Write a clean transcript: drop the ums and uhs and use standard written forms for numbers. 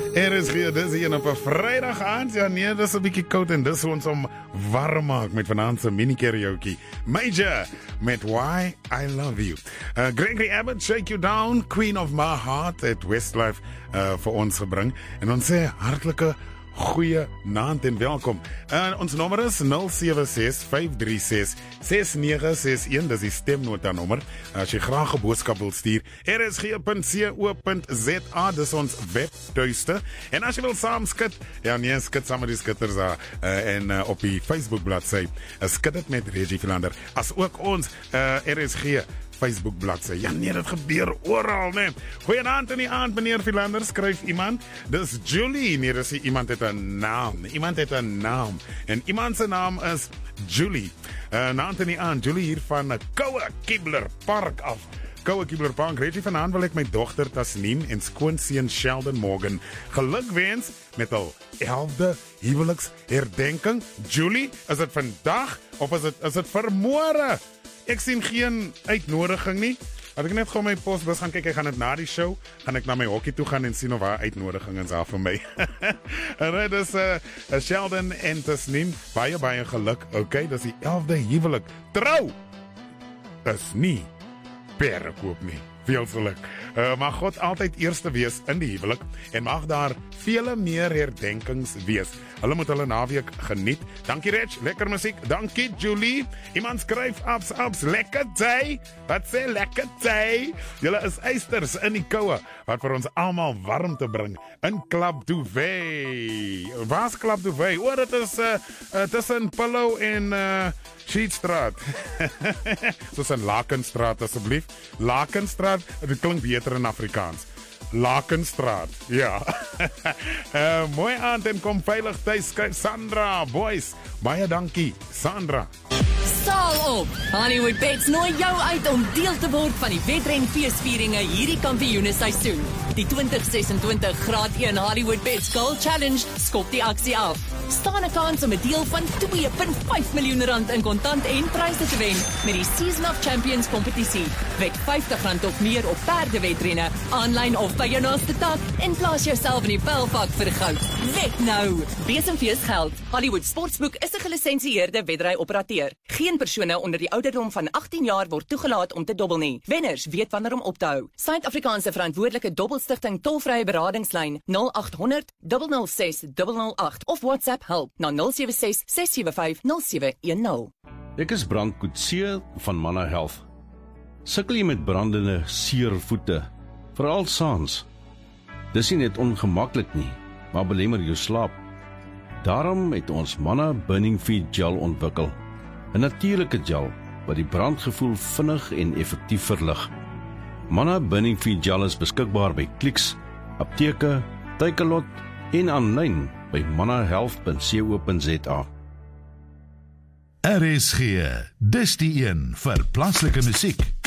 Is hier, dis hier op 'n Vrydag aand. Ja nee, dis 'n bietjie koud en dis ons om warm maak met vanaand se mini karaoke. Major met Why I Love You. Gregory Abbott, Shake You Down, Queen of My Heart at Westlife vir ons gebring. En ons sê hartlike goeie naand en welkom. Ons nommer is 076-536-6961. Dis die stemnota nommer. As jy graag 'n boodskap wil stuur, rsg.co.za, dis ons webtuiste. En as jy wil saam skit, ja nee, skit saam met die skitters daar en op die Facebook bladsy, skit dit met Reggie Philander. As ook ons RSG Facebook bladsy. Ja nee, dit gebeur oral, nee. Goeienaand in die aand, meneer Philander, skryf iemand. Dis Julie. Nee, dis iemand het 'n naam. Iemand het 'n naam. En iemand se naam is Julie. Naand in die aand, Julie hier van Koue Kibler Park af. Koue Kibler Park. Reggie, vanaand wil ek my dogter Tasneem en skoonseun Sheldon Morgan gelukwens met hul 11de huweliksherdenking. Julie, is dit vandag of is dit vir môre? Ek sien geen uitnodiging nie. As ek net gou my posbus gaan kyk, ek gaan dit na die show, gaan ek na my hokkie toe gaan en sien of daar uitnodiging is daar vir my. En dit is Sheldon en Tasneem, baie geluk. Okay, dis die 11de huwelik. Trou! Dis nie pere koop nie. Veel geluk. Mag God altyd eerste wees in die huwelik en mag daar vele meer herdenkings wees. Hulle moet hulle naweek geniet. Dankie Reg, lekker musiek. Dankie Julie. Iemand skryf abs, lekker day. Wat sê lekker day? Julle is eisters in die koue wat vir ons almal warmte bring in Club Duvet. Waar's Club Duvet? O, dit is tussen Pillow en Sheetstraat. Soos in Lakenstraat asseblief. Lakenstraat, dit klink beter in Afrikaans. Lakenstraat, ja. Mooi aand en kom veilig tuis, skryf Sandra. Boys, baie dankie, Sandra. Saal op! Hollywood Bets nooi jou uit om deel te word van die wedrenfeesvieringe hierdie kampioenesseisoen. Die 2026 Graad 1 Hollywood Bets Gold Challenge skop die aksie af. Staan 'n kans om 'n deel van R2.5 miljoen in kontant en pryse te wen met die Season of Champions kompetisie. Wek R50 of meer op perdewedrenne, aanlyn of by jou naaste tak en plaas jouself in die pylvak vir goud. Wek nou! Besenfees geld. Hollywood Sportsbook is 'n gelisensieerde wedry-operateur. Geen persone onder die ouderdom van 18 jaar word toegelaat om te dobbel nie. Wenners weet wanneer om op te hou. Suid-Afrikaanse verantwoordelike dobbelstigting tolvrye beradingslyn 0800 006 008 of WhatsApp help na 076 675 0710. Ek is Brand Coetzee van Manna Health. Sukkel jy met brandende, seer voete, veral saans? Dis nie net ongemaklik nie, maar belemmer jou slaap. Daarom het ons Manna Burning Feet Gel ontwikkel. 'n natuurlike gel wat die brandgevoel vinnig en effektief verlig. Manna Burning Feet Gel is beskikbaar by Clicks, apteke, Takealot en aanlyn by mannahealth.co.za. RSG, dis die een vir plaaslike musiek.